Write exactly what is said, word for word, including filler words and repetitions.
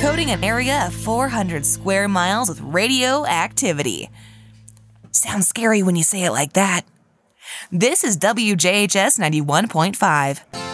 coating an area of four hundred square miles with radioactivity. Sounds scary when you say it like that. This is W J H S ninety-one point five.